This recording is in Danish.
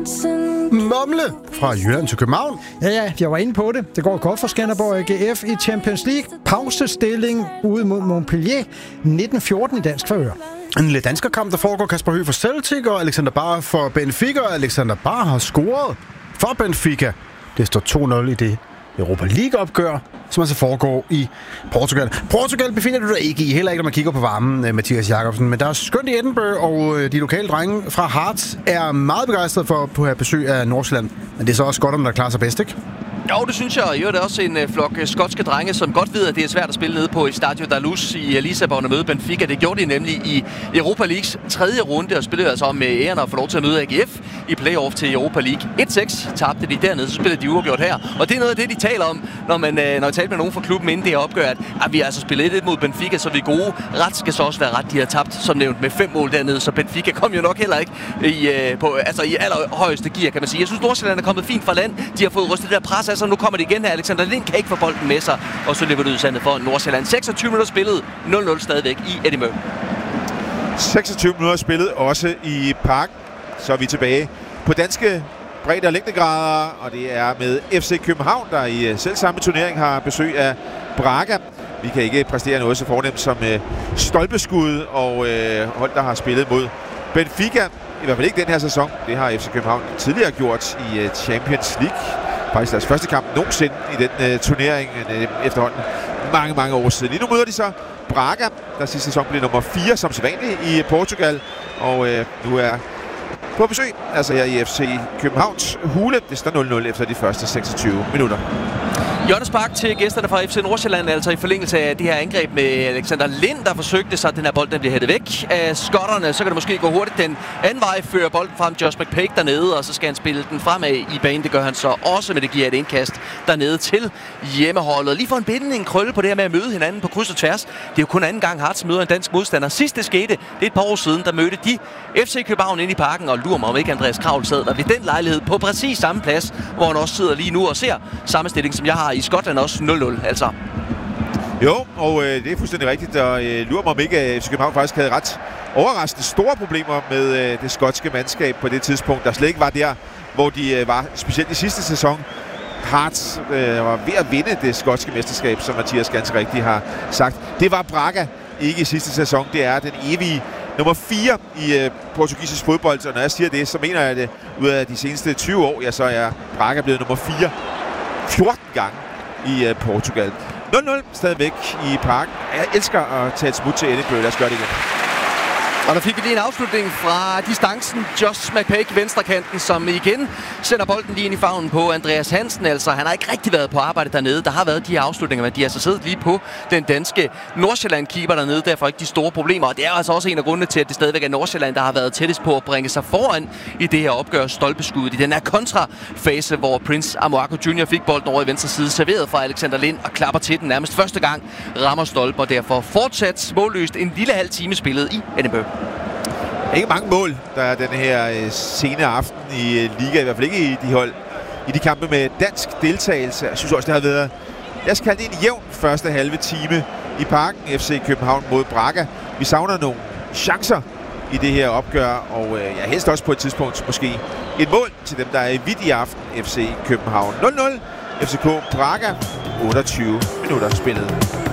Mumle fra Jylland til København. Ja, jeg var inde på det. Det går godt for Skanderborg AGF i Champions League. Pausestilling ude mod Montpellier. 19-14 i dansk favør. En lidt danskerkamp, der foregår. Kasper Høgh for Celtic og Alexander Bahr for Benfica. Alexander Bahr har scoret for Benfica. Det står 2-0 i det Europa League-opgør, som altså foregår i Portugal. Portugal befinder du dig ikke i, heller ikke når man kigger på varmen, Mathias Jakobsen. Men der er skønt i Edinburgh, og de lokale drenge fra Hearts er meget begejstrede for at have besøg af Nordsjælland. Men det er så også godt, om der klarer sig bedst, ikke? Jo, det synes jeg. Jo, det er også en flok skotske drenge, som godt ved, at det er svært at spille nede på Estadio da Luz i Lissabon og møde Benfica. Det gjorde de nemlig i Europa Leagues 3. runde og spillede altså med æren at få lov til at møde AGF i playoff til Europa League. 1-6 tabte de dernede, så spillede de uafgjort her. Og det er noget af det, de taler om, når jeg taler med nogen fra klubben inden det her opgør, at vi altså spillet 1-1 mod Benfica, så vi er gode. Ret skal så også være ret. De har tabt, som nævnt, med 5 mål dernede, så Benfica kom jo nok heller ikke i allerhøjeste gear, kan man sige. Jeg synes, Nordsjælland er kommet fint fra land. De har fået rystet det der pres, altså nu kommer det igen her. Alexander Lind kan ikke få bolden med sig, og så løber det ud sandet for Nordsjælland. 26 minutter spillet, 0-0 stadigvæk i Edinburgh. 26 minutter spillet også i Park. Så er vi tilbage på danske bredde- og længdegrader, og det er med FC København, der i selv samme turnering har besøg af Braga. Vi kan ikke præstere noget så fornemt som stolpeskud og hold, der har spillet mod Benfica. I hvert fald ikke den her sæson. Det har FC København tidligere gjort i Champions League. Faktisk deres første kamp nogensinde i den turnering efterhånden mange år siden. Lige nu møder de så Braga, der sidste sæson blev nummer 4 som sædvanligt i Portugal. Og nu er på besøg, altså her i FC Københavns hule. Det står 0-0 efter de første 26 minutter. Hjørnespark til gæsterne fra FC Nordsjælland, altså i forlængelse af det her angreb med Alexander Lind, der forsøgte sig, at den her bold den bliver hættet væk af skotterne. Så kan det måske gå hurtigt den anden vej, fører bolden frem Josh McPake dernede, og så skal han spille den fremad i banen. Det gør han så også, men det giver et indkast dernede til hjemmeholdet. Lige for en bindende krølle på det her med at møde hinanden på kryds og tværs. Det er jo kun anden gang Hearts møder en dansk modstander. Sidst det skete, det er et par år siden, der mødte de FC København ind i Parken, og lurer mig om ikke Andreas Kravl sad der ved den lejlighed på præcis samme plads, hvor han også sidder lige nu og ser samme stilling, som jeg har i Skotland, også 0-0, altså. Jo, og det er fuldstændig rigtigt, og lurer mig om ikke, FC København faktisk havde ret overraskende store problemer med det skotske mandskab på det tidspunkt, der slet ikke var der, hvor de var, specielt i sidste sæson. Hearts var ved at vinde det skotske mesterskab, som Mathias ganske rigtigt har sagt. Det var Braga ikke i sidste sæson. Det er den evige nummer 4 i portugisisk fodbold, og når jeg siger det, så mener jeg det ud af de seneste 20 år, ja, så er Braga blevet nummer 4 14 gange i Portugal. 0-0 stadigvæk i Parken. Jeg elsker at tage et smut til Edinburgh. Lad os gøre det igen. Og der fik vi lige en afslutning fra distancen. Josh McPake, venstrekanten, som igen sender bolden lige ind i favnen på Andreas Hansen. Altså, han har ikke rigtig været på arbejde dernede. Der har været de her afslutninger, men de har så siddet lige på den danske Nordsjælland-keeper dernede. Derfor ikke de store problemer. Og det er altså også en af grundene til, at det stadigvæk er Nordsjælland, der har været tættest på at bringe sig foran i det her opgør stolpeskuddet. I den her kontrafase, hvor Prince Amoako Jr. fik bolden over i venstre side, serveret fra Alexander Lind og klapper til den nærmest første gang. Rammer stolper, derfor fortsat målløst en lille halv time spillet i Edinburgh. Ikke mange mål, der er den her sene aften i liga, i hvert fald ikke i de kampe med dansk deltagelse. Jeg synes også, det har været, jeg skal kalde det en jævn første halve time i Parken, FC København mod Braga. Vi savner nogle chancer i det her opgør, og jeg helst også på et tidspunkt måske et mål til dem, der er i vidt i aften, FC København. 0-0, FCK Braga, 28 minutter spillet.